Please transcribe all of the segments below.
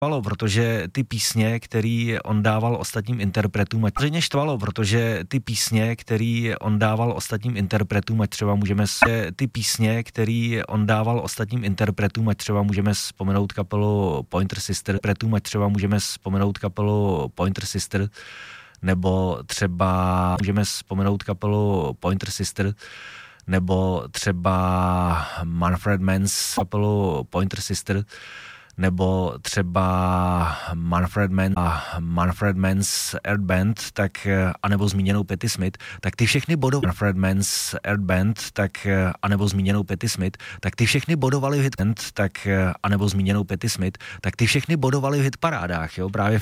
protože ty písně, který on dával ostatním interpretům, ať samozřejmě štvalo, protože ty písně, který on dával ostatním interpretům, ať třeba můžeme ty písně, který on dával ostatním interpretům, ať třeba můžeme vzpomenout kapelu Pointer Sister, nebo třeba můžeme vzpomenout kapelu Pointer Sister, nebo třeba Manfred Mann's kapelu Pointer Sister, nebo třeba Manfred Mann's Earth Band, tak anebo zmíněnou Patti Smith, tak ty všechny bodovali v hitparádách, jo, právě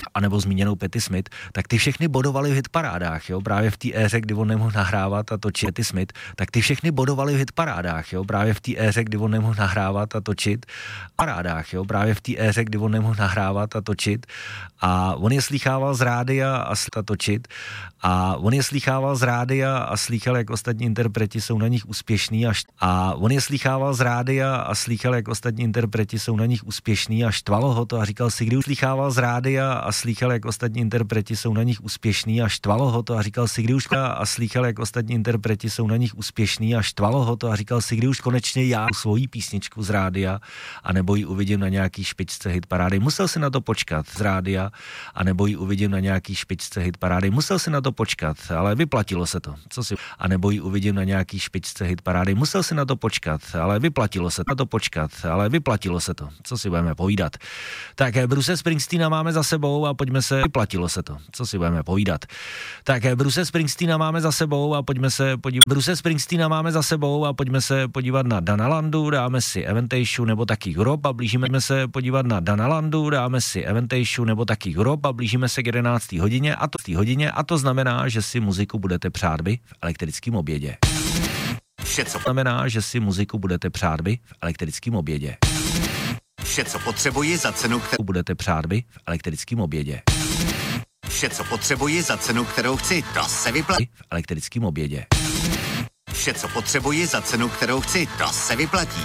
v té éře, kdy on nemohl nahrávat a točit Patti Smith, tak ty všechny bodovali v hitparádách, jo, právě v té éře, kdy on nemohl nahrávat a točit parádách, jo, právě v té éře, kdy on nemohl nahrávat a točit, a on je slýchával z rádia a slýchal, jak ostatní interpreti jsou na nich úspěšní a štvalo ho to a říkal si, kdy už slýchával z rádia a slýchal, jak ostatní interpreti jsou na nich úspěšní a štvalo ho to a říkal si, kdy už konečně já svoji písničku z rádia a nebo ji uvidím na nějaký špičce hitparády. Musel si na to počkat z rádia a nebo ji uvidím na nějaký špičce hitparády. Musel si na to počkat, ale vyplatilo se to. A nebo ji uvidím na nějaký špičce hitparády. Musel si na to počkat, ale vyplatilo se to. Co si budeme povídat? Tak Bruce Springsteena máme za sebou a pojďme se podívat na Dana Landu, dáme si Avantage nebo taky Europe a blížíme se k 11. hodině a to znamená, že si muziku budete přát vy v elektrickém obědě. Vše, co potřebuji za cenu, kterou budete přát vy v elektrickém obědě. Vše, co potřebuji za cenu, kterou chci, to se vyplatí v elektrickém obědě. Vše, co potřebuji za cenu, kterou chci, to se vyplatí.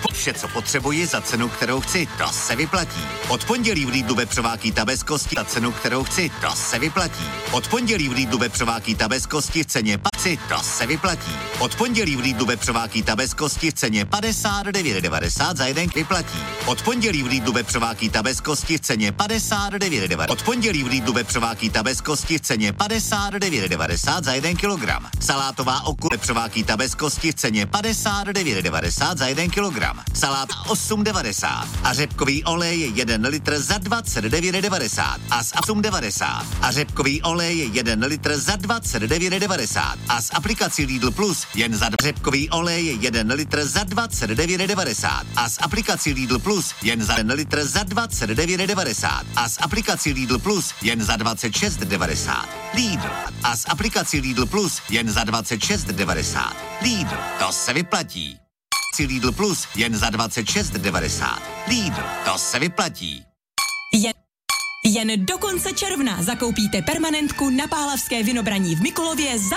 Od pondělí v Lidlu vepřovákýta bez kosti za cenu, kterou chci, to se vyplatí. Od pondělí v Lidlu vepřovákýta bez kosti v ceně to se vyplatí. Od pondělí v Lidlu vepřovákýta bez kosti v ceně 59,90 za jeden vyplatí. Od pondělí v Lidlu vepřovákýta bez kosti v ceně 59,90. Od pondělí v Lidlu vepřovákýta bez kosti v ceně 59,90 za 1 kilogram. Salátová oku vepřovákýta bez kosti v ceně 59,90 za 1 kilogram. Salát 8,90 a řepkový olej 1 litr za 29,90 a z 8,90 a řepkový olej 1 litr za 29,90 a s aplikací Lidl Plus jen za řepkový olej 1 litr za 29,90 a s aplikací Lidl Plus jen za 1 litr za 29,90 a s aplikací Lidl Plus jen za 26,90. Lidl a s aplikací Lidl Plus jen za 26,90. Lidl, to se vyplatí. Lidl Plus jen za 26,90. Lidl, to se vyplatí. Jen do konce června zakoupíte permanentku na Pálavské Vinobraní v Mikulově za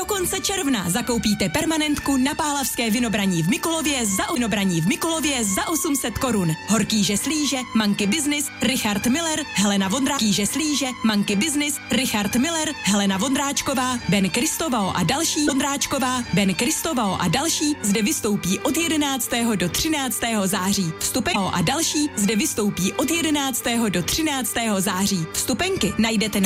800 korun. Horkýže slíže, Monkey Business, Richard Miller, Helena Vondráčková, Ben Kristovao a další zde vystoupí od 11. do 13. září. Vstupenky najdete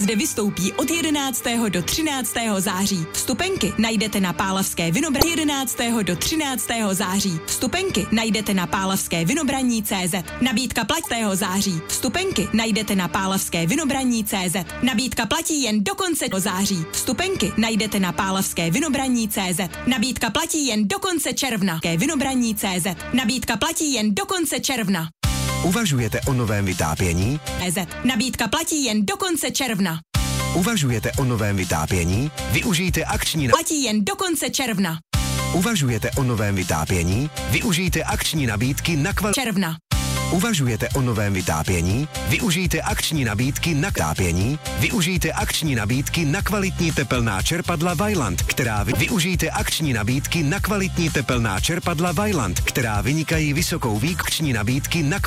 na Pálavské Vinobraní 11. do 13. září. Vstupenky najdete na Pálavské Vinobraní CZ. Nabídka platí září. Vstupenky najdete na Pálavské Vinobraní CZ. Nabídka platí jen do konce září. Vstupenky najdete na Pálavské Vinobraní CZ. Nabídka platí jen do konce června. Vinobraní CZ. Nabídka platí jen do konce června. Uvažujete o novém vytápění? Nabídka platí jen do konce června. Uvažujete o novém vytápění? Využijte akční platí jen do konce června. Uvažujete o novém vytápění? Využijte akční nabídky na června. Uvažujete o novém vytápění? Využijte akční nabídky na tápění. Využijte akční nabídky na kvalitní tepelná čerpadla Vaillant, která vynikají vysokou akční nabídky na